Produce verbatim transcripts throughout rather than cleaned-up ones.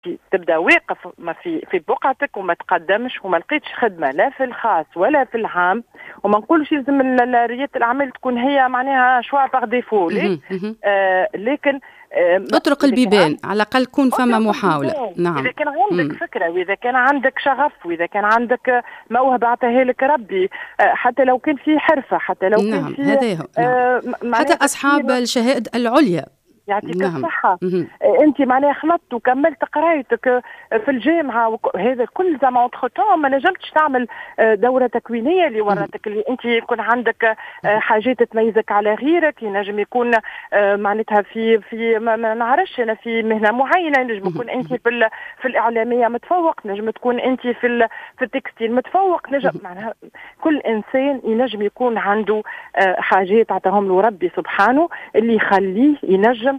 تبدا واقف ما في في بقعتك وما تقدمش وما لقيتش خدمه لا في الخاص ولا في العام، وما نقولش لازم رياده الاعمال تكون هي معناها شوا باغ ديفو، آه لكن آه اطرق البيبان على الاقل كون فما محاوله. نعم. اذا كان عندك مم. فكره، واذا كان عندك شغف، واذا كان عندك موهبه عطاها لك ربي، آه حتى لو كان في حرفه، حتى لو نعم. كان في هذا هو. آه نعم. حتى اصحاب الشهائد العليا يعطيك نعم. الصحة. انت معناها خلطت وكملت قرايتك في الجامعة وك... هذا كل زعما اونتخ ما نجمتش تعمل دورة تكوينية اللي وراتك اللي انت يكون عندك حاجات تميزك على غيرك، ينجم يكون معناتها في في ما, ما نعرفش انا في مهنة معينة، ينجم يكون انت في ال... في الإعلامية متفوق، نجم تكون انت في ال... في التكستيل متفوق، نجم معناها كل انسان ينجم يكون عنده حاجات عطاهم له ربي سبحانه اللي يخليه ينجم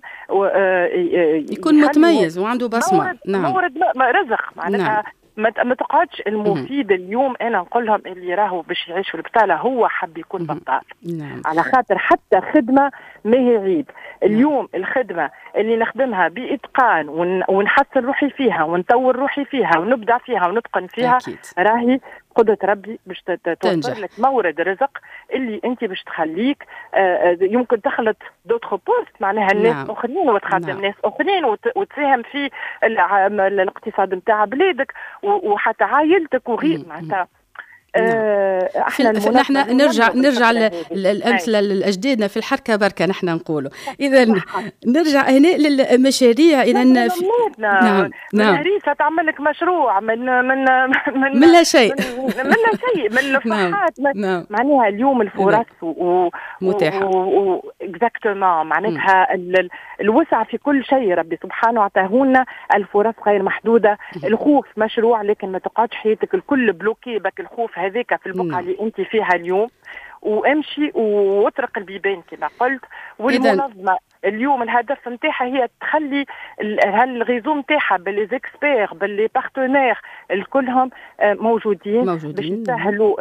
يكون متميز وعنده بصمة. مورد نعم. مورد رزق معناتها. نعم. ما تقعدش المفيد اليوم انا نقول لهم اللي راهو باش يعيش في البطاله هو حب يكون بطال. نعم. على خاطر حتى خدمه ما هي عيب. اليوم الخدمه اللي نخدمها باتقان ونحسن روحي فيها ونطور روحي فيها ونبدع فيها ونتقن فيها أكيد. راهي قدرة ربي باش توفر لك مورد رزق اللي انت باش تخليك يمكن تخلط دوتر بوست معناها الناس نعم. اخرين وتخدم نعم. ناس اخرين وتساهم في الاقتصاد نتاع بلادك وحتى عائلتك وغير معناتها. آه احنا نحن نرجع نرجع للامثله لاجدادنا في الحركه بركه نحن نقولوا. اذا نرجع هنا للمشاريع. اذا نعم نعم من هريسه تعمل لك مشروع من من من, من لا شيء من لا شيء من الفحات نعم. معناها اليوم الفرص و متاحه اكزاكتومون معناتها الوسع في كل شيء ربي سبحانه عطاهولنا الفرص غير محدوده. الخوف مشروع لكن ما تقعدش حياتك الكل بلوكي بك الخوف هذيك في البقعة اللي انت فيها اليوم، وامشي واطرق البيبان كما قلت. والمنظمة اليوم الهدف نتاعها هي تخلي هالغيزو نتاعها بالليزيكسبير باللي بارتنير الكلهم موجودين باش يسهلوا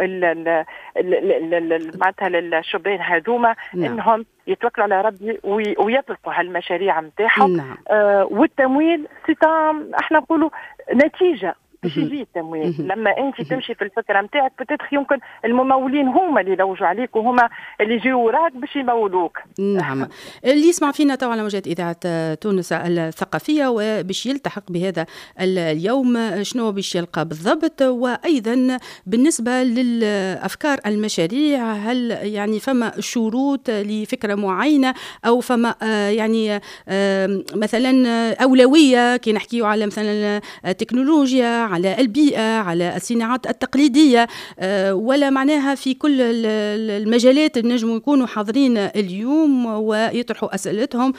معناتها للشبان هذوما انهم يتوكلوا على ربي ويطلقوا هالمشاريع نتاعهم. نعم. آه والتمويل سيتام احنا نقولوا نتيجة باش يجي التمويل. لما انت تمشي في الفكره نتاعك بتدخل يمكن الممولين هما اللي يلوجوا عليك وهما اللي يجيو وراك باش يمولوك. نعم. اللي يسمع فينا طبعا على موجات اذاعه تونس الثقافيه وباش يلتحق بهذا اليوم شنو باش يلقى بالضبط؟ وايضا بالنسبه للافكار المشاريع هل يعني فما شروط لفكره معينه او فما يعني مثلا اولويه كي نحكيو على مثلا التكنولوجيا على البيئة على الصناعات التقليدية ولا معناها في كل المجالات نجموا يكونوا حاضرين اليوم ويطرحوا أسئلتهم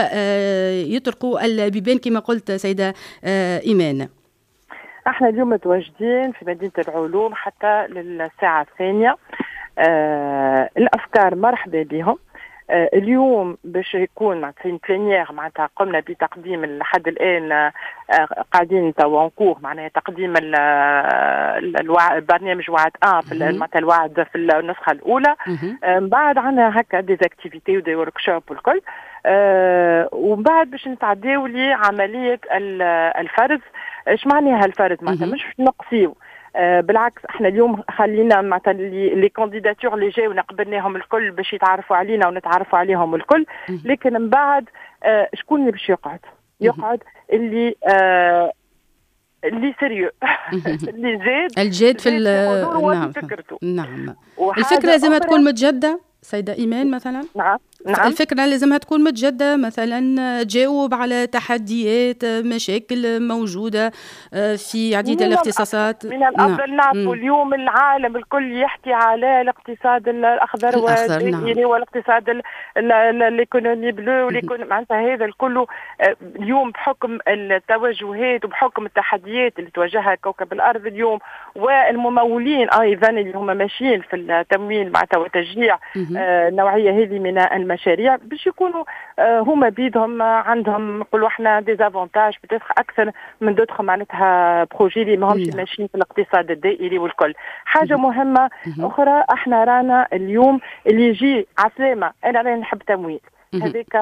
ويطرقوا البيبان كما قلت سيدة إيمان؟ احنا اليوم متواجدين في مدينة العلوم حتى للساعة الثانية. الأفكار مرحبا بهم. اليوم باش يكون معناتها بلانيير معناتها قمنا بتقديم لحد الان قاعدين توا نكور معناها تقديم البرنامج وعد ان في معناتها الوعد في النسخه الاولى. من بعد عندنا هكا ديزاكتيفيتي ودي ورك شوب والكل. ومن بعد باش نتعداو لعمليه الفرز. ايش معناها الفرز؟ معناتها مش نقصيو آه بالعكس احنا اليوم خلينا معناتها لي كانديداتور اللي جاو نقبلناهم الكل باش يتعرفوا علينا ونتعرفوا عليهم الكل. لكن من بعد آه شكون اللي باش يقعد يقعد اللي آه اللي سيريو اللي جاد الجاد في نعم فكرته. نعم. الفكره لازم تكون متجدده سيدة إيمان مثلا. نعم. نعم. الفكرة لازمها تكون متجدة مثلا تجاوب على تحديات مشاكل موجودة في عديد الاختصاصات. من الأفضل نعرفوا اليوم العالم الكل يحكي على الاقتصاد الأخضر والدائري والاقتصاد الإيكونومي بلو معناتها هذا الكل اليوم بحكم التوجهات وبحكم التحديات اللي تواجهها كوكب الأرض اليوم والممولين أيضا اللي هم ماشيين في التمويل معناتها وتشجيع النوعية هذه من المشاريع باش يكونوا هما بيدهم عندهم نقولوا احنا ديزافونتاج بتدخل اكثر من دوتر معناتها بروجي اللي ماهمش ماشيين في الاقتصاد الدائري والكل. حاجه مهمه اخرى احنا رانا اليوم اللي يجي عسلامه انا راني نحب تمويل هذيك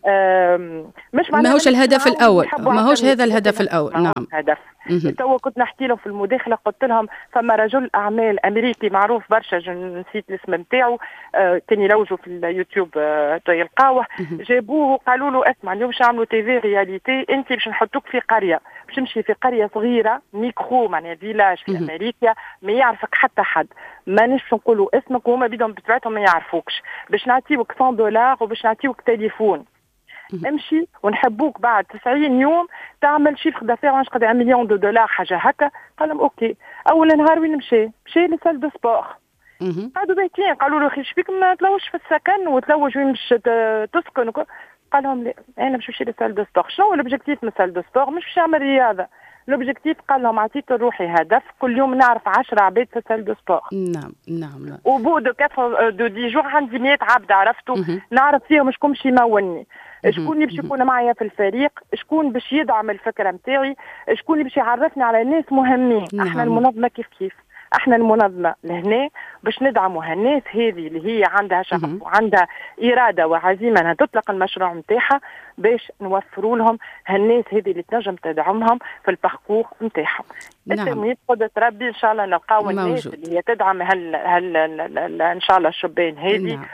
مش ما هوش الهدف الاول، ما هوش هذا الهدف الاول. نعم هدف. تو كنت نحكي لهم في المداخله، قلت لهم فما رجل اعمال امريكي معروف برشا، نسيت الاسم نتاعو، آه كان يلوجوا في اليوتيوب آه يلقاوه، جابوه قالوا له اسمع اليوم باش نعملوا تي في رياليتي، انت باش نحطوك في قريه، باش تمشي في قريه صغيره ميكرو معناها فيلاج في امريكا، ما يعرفك حتى حد، ما نش نقولوا اسمك وهما بدهم بطبيعتهم ما يعرفوكش، باش نعطيوك مية دولار وباش نعطيوك تليفون، امشي ونحبوك بعد تسعين يوم تعمل شيفر دافير واش قد مليون دو دولار حاجه هكا. قال لهم اوكي. اول نهار وين مشى؟ مشى لسال دو سبور. قعدوا بايتين قالوا له خي شبيك ما تلوش في السكن وتلوج وين باش تسكن؟ قال لهم لا انا باش نمشي لسال دو سبور. شنو هو الاوبجيكتيف من سال دو سبور؟ مش باش نعمل رياضه، الاوبجيكتيف قال لهم عطيت روحي هدف كل يوم نعرف عشرة عباد في سال دو سبور. نعم نعم نعم. وبو دو كاتر دو دي جور عندي مية عبد عرفته نعرف فيهم شكون باش يمولني، شكون اللي باش يكون معايا في الفريق، شكون باش يدعم الفكره نتاعي، شكون اللي باش يعرفني على ناس مهمين. نعم. احنا المنظمه كيف كيف احنا المنظمه لهنا باش ندعموا هالناس هذه اللي هي عندها شغف وعندها اراده وعزيمه انها تطلق المشروع نتاعها، باش نوفروا لهم هالناس هذه اللي تنجم تدعمهم في الباركور نتاعهم. التمويل قدرة ربي ان شاء الله نلقاو الناس اللي هي تدعم هال هال ان شاء الله الشبان هذه. نعم.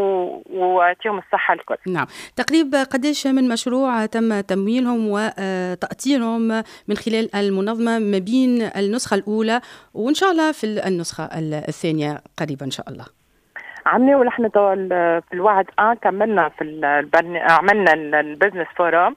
ويعطيهم الصحة الكل. نعم. تقريبا قديش من مشروع تم تمويلهم وتأطيرهم من خلال المنظمة ما بين النسخة الأولى وإن شاء الله في النسخة الثانية قريبا إن شاء الله؟ عملنا ونحن في الوعد آن كملنا في البرن... عملنا البزنس فورم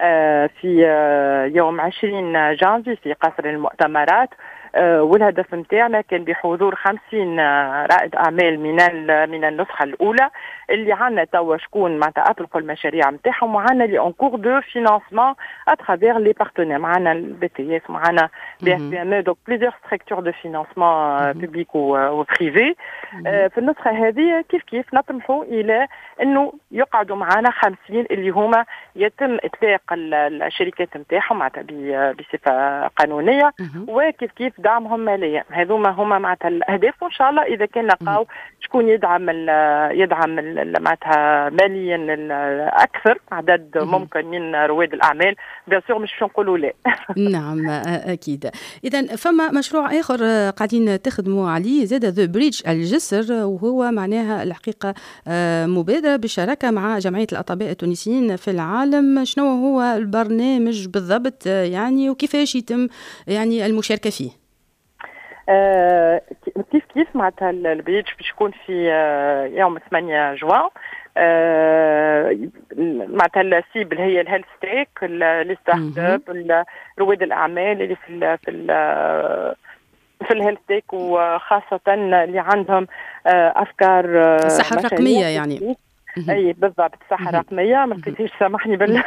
في يوم عشرين جانفي في قصر المؤتمرات، والهدف نتاعنا كان بحضور خمسين رائد اعمال من من النسخه الاولى اللي عندنا توا شكون معناتها اطلقوا المشاريع نتاعهم، وعندنا لي اونكور دو فينانسمون اترافير لي بارتنير، معنا البي تي اس، معنا بي اف بي ام او، دونك بليزيور ستركتور دو فينانسمون بوبليك وبريفي. في النسخه هذه كيف كيف نطمحوا الى انه يقعدوا معنا خمسين اللي هما يتم اطلاق الشركات نتاعهم معناتها بصفه قانونيه، وكيف كيف دعمهم ماليا. هذوما هما معناتها الاهداف، وان شاء الله اذا كان لقاو شكون يدعم ال يدعم ال معناتها ماليا اكثر عدد ممكن من رواد الاعمال، بيان سور مش نقولوا لا. نعم اكيد. اذا فما مشروع اخر قاعدين تخدموا عليه زاد ذا بريدج الجسر، وهو معناها الحقيقه مبادره بالشراكه مع جمعيه الاطباء التونسيين في العالم. شنو هو البرنامج بالضبط يعني وكيفاش يتم يعني المشاركه فيه؟ آه كيف كيف معناتها البريدج باش يكون في آه يوم ثمانية جوان. آه معناتها السيبل هي الهيلث ستيك، الستارت اب، رواد الاعمال اللي في ال في ال في الهيلث ستيك، وخاصه اللي عندهم آه افكار الصحه الرقميه يعني. اي بالضبط، الصحه الرقميه ما لقيتيش سامحني بالله.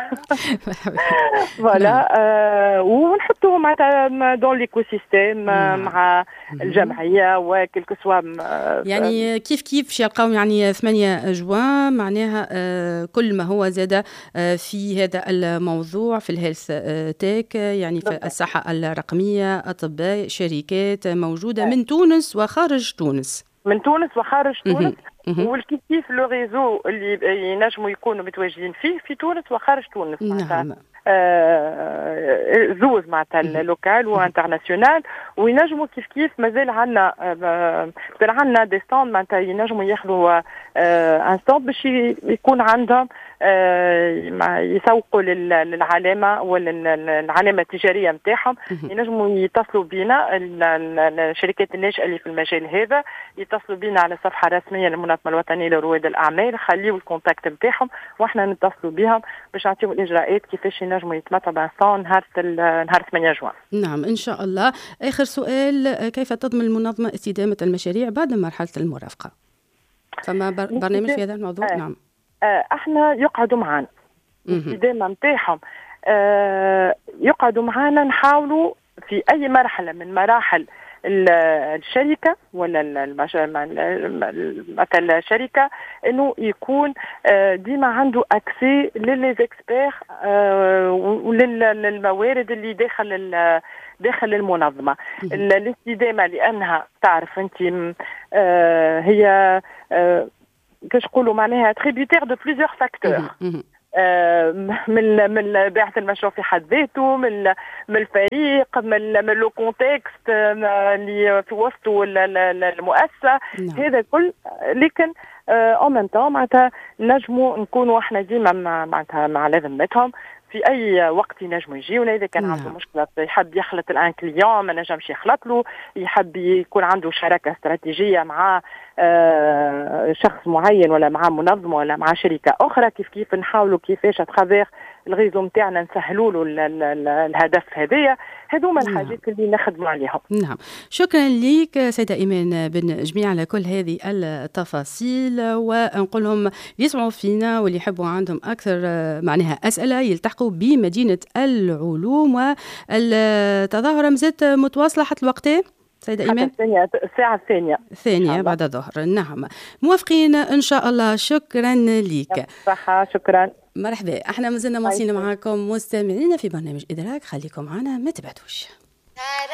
فوالا آه ونحطوه معناتها دون ليكو سيستيم مع الجمعيه وكلكو سوا يعني كيف كيف باش يلقاو يعني ثمانية جوان معناها آه كل ما هو زاد آه في هذا الموضوع في الهيلث آه تيك يعني في الصحه الرقميه، اطباء، شركات موجوده من تونس وخارج تونس. من تونس وخارج تونس، والكيف كيف لو ريزو اللي ينجموا يكونوا متواجدين فيه في تونس وخارج تونس. نعم. آه زوز معناتها اللوكال وانترناسيونال، وينجموا كيف كيف مازال عندنا مازال عندنا دي ستاند معناتها ينجموا ياخذوا ان ستاند باش يكون عندهم آه يسوقوا للعلامه ولا العلامه التجاريه نتاعهم. ينجموا يتصلوا بنا الشركات الناشئه اللي في المجال هذا، يتصلوا بنا على الصفحه الرسميه للمنظمه الوطنيه لرواد الاعمال، خليوا الكونتاكت نتاعهم واحنا نتصلوا بهم باش نعطيهم الاجراءات كيفاش ينجموا يتمتعوا بانستان نهار نهار ثمانية جوان. نعم ان شاء الله. اخر سؤال، كيف تضمن المنظمه استدامه المشاريع بعد مرحله المرافقه؟ فما برنامج في هذا الموضوع؟ آه. نعم. آه احنا يقعدوا معنا الاستدامه نتاعهم، آه يقعدوا معنا، نحاولوا في اي مرحله من مراحل الشركه ولا مثلا الشركه انه يكون ديما عنده اكسي للزيكسبير وللموارد اللي داخل داخل المنظمه. الاستدامه لانها تعرف انت هي كاش نقولوا معناها تريبيوتير دو بليزيور فاكتور. من من بعث المشروع في حد ذاته، من من الفريق، من من لو كونتكست اللي في وسطه المؤسسه. نعم. هذا كل لكن اون ميم طون معناتها نجموا نكونوا احنا ديما معناتها مع لازمتهم في اي وقت ينجموا يجيونا. اذا كان نعم. عنده مشكله يحب يخلط الان كليون ما نجمش يخلط له، يحب يكون عنده شراكه استراتيجيه مع آه شخص معين ولا مع منظمه ولا مع شركه اخرى، كيف كيف نحاولوا كيفاش اتخافيغ الغيزو نتاعنا نسهلوا له الهدف هذايا. هذوما نعم. الحاجات اللي نخدموا عليهم. نعم، شكرا لك سيدة إيمان بن جميع على كل هذه التفاصيل، ونقول لهم يسمعوا فينا واللي يحبوا عندهم أكثر معناها أسئلة يلتحقوا بمدينة العلوم. والتظاهرة مازالت متواصلة حتى الوقت سيدة إيمان؟ الثانية الساعة الثانية الثانية بعد الظهر. نعم، موافقين إن شاء الله. شكرا لك. صحة، شكرا. مرحبا، احنا مازلنا مواصلين معكم مستمعين في برنامج إدراك، خليكم معنا ما تبعدوش.